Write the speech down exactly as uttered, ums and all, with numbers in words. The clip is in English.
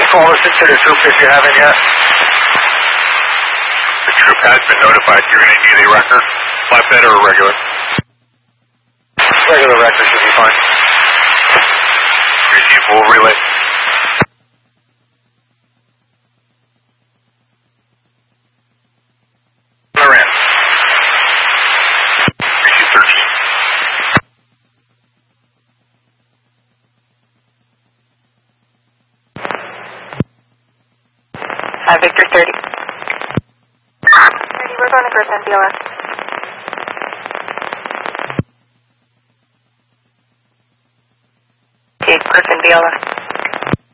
call us into the troop if you haven't yet. The troop has been notified. You're going to need a record, flatbed or a regular? Regular record should be fine. Receive, we'll relay. We're in. Receive thirteen. Hi, Victor thirty. thirty, we're going to Griffin, B L S. Okay, Griffin, B L S.